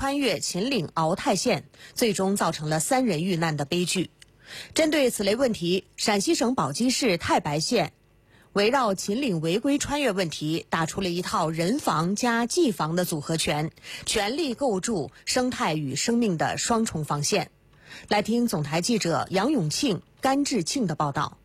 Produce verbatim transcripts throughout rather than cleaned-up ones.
穿越秦岭鳌泰县，最终造成了三人遇难的悲剧。针对此类问题，陕西省宝鸡市太白县围绕秦岭违规穿越问题，打出了一套人防加技防的组合拳，全力构筑生态与生命的双重防线。来听总台记者杨永庆、甘志庆的报道。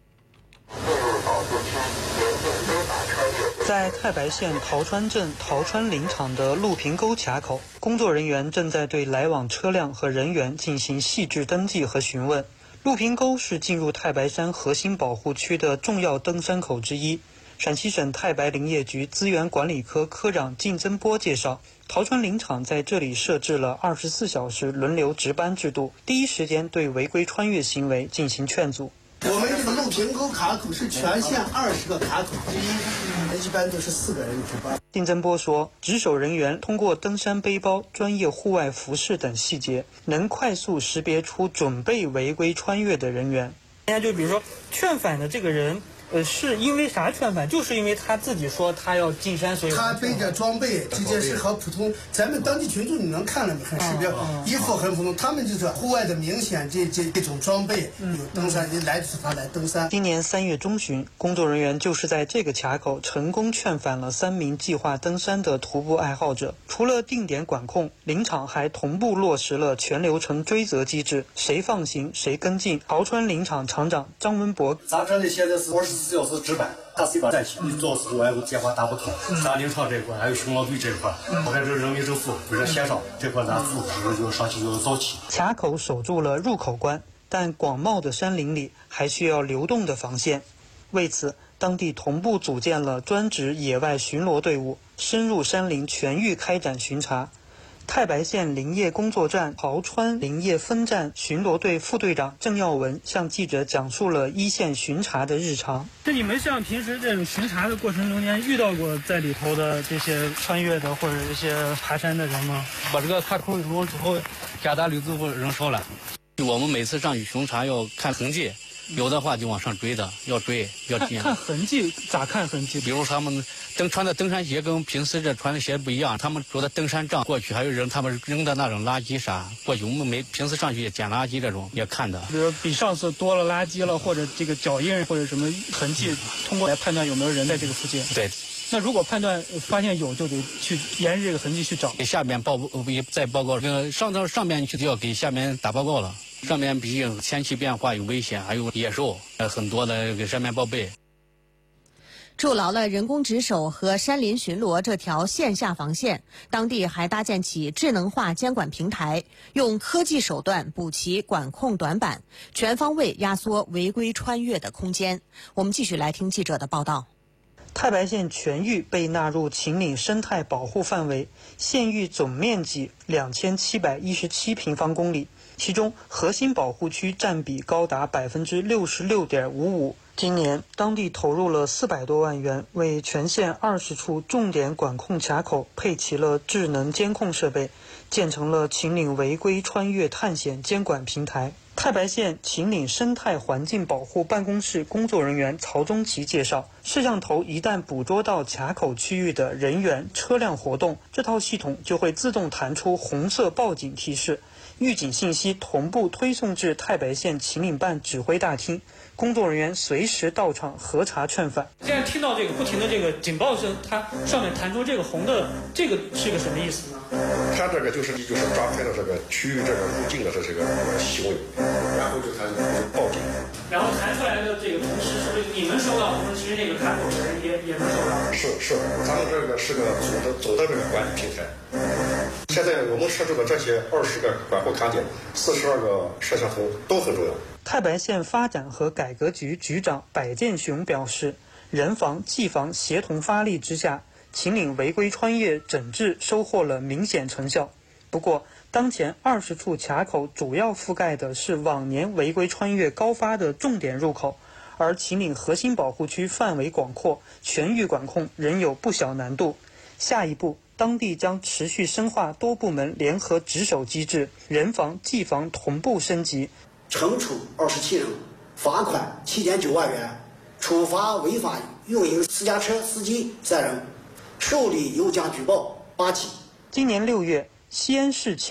在太白县陶川镇陶川林场的陆平沟卡口，工作人员正在对来往车辆和人员进行细致登记和询问。陆平沟是进入太白山核心保护区的重要登山口之一。陕西省太白林业局资源管理科科长靳增波介绍，陶川林场在这里设置了二十四小时轮流值班制度，第一时间对违规穿越行为进行劝阻。 我们这个陆平沟卡口是全县二十个卡口之一，一般都是四个人值班。 靳增波说，值守人员通过登山背包、专业户外服饰等细节，能快速识别出准备违规穿越的人员。 人家就比如说劝返的这个人，呃，是因为啥劝返？就是因为他自己说他要进山，所以他背着装备，这件事和普通咱们当地群众你能看了很识别，衣服很普通，他们就是户外的明显这这这种装备有登山，你来就是他来登山。 今年三月中旬，工作人员就是在这个卡口成功劝返了三名计划登山的徒步爱好者。除了定点管控，林场还同步落实了全流程追责机制，谁放行谁跟进。陶川林场场长张文博， 咱这里现在是二十四小时值班，他随便站起，你做事外部电话打不通。咱林场这块还有巡逻队这块，我看这人民政府不是协商这块，咱组织就上去就早起。 卡口守住了入口关，但广袤的山林里还需要流动的防线。为此，当地同步组建了专职野外巡逻队伍，深入山林全域开展巡查。太白县林业工作站陶川林业分站巡逻队副队长郑耀文向记者讲述了一线巡查的日常。 就你们像平时这种巡查的过程中间遇到过在里头的这些穿越的或者一些爬山的人吗？ 把这个卡口弄之后，加大溜之后人少了。我们每次上去巡查要看痕迹，有的话就往上追的，要追要进。 看痕迹咋看痕迹？ 比如他们登穿的登山鞋跟平时这穿的鞋不一样，他们说的登山杖过去，还有人他们扔的那种垃圾啥过去，我们每平时上去捡垃圾这种也看的。 比如比上次多了垃圾了，或者这个脚印或者什么痕迹，通过来判断有没有人在这个附近。 对。 那如果判断发现有，就得去沿着这个痕迹去找。 给下面报再报告，呃，上到上面去就要给下面打报告了。上面毕竟天气变化有危险，还有野兽，呃，很多的给上面报备。 筑牢了人工值守和山林巡逻这条线下防线，当地还搭建起智能化监管平台，用科技手段补齐管控短板，全方位压缩违规穿越的空间。我们继续来听记者的报道。 太白县全域被纳入秦岭生态保护范围，县域总面积两千七百一十七平方公里，其中核心保护区占比高达百分之六十六点五五。今年，当地投入了四百多万元，为全县二十处重点管控卡口配齐了智能监控设备，建成了秦岭违规穿越探险监管平台。太白县秦岭生态环境保护办公室工作人员曹宗奇介绍，摄像头一旦捕捉到卡口区域的人员、车辆活动，这套系统就会自动弹出红色报警提示，预警信息同步推送至太白县秦岭办指挥大厅，工作人员随时到场核查劝返。 现在听到这个不停的这个警报声，它上面弹出这个红的，这个是个什么意思呢？ 它这个就是就是抓拍的这个区域这个入境的这是个行为，然后就它就报警。 然后弹出来的这个同时，是不是你们收到，同时其实这个卡口的人也也能收到？ 是是，咱们这个是个总的总的这个管理平台。现在我们设置的这些二十个管控卡点、四十二个摄像头都很重要。 太白县发展和改革局局长柏建雄表示，人防技防协同发力之下，秦岭违规穿越整治收获了明显成效。不过，当前二十处卡口主要覆盖的是往年违规穿越高发的重点入口，而秦岭核心保护区范围广阔，全域管控仍有不小难度。下一步，当地将持续深化多部门联合值守机制，人防技防同步升级。 惩处二十七人，罚款七点九万元，处罚违法运营私家车司机三人，受理有奖举报八起。 今年六月，西安市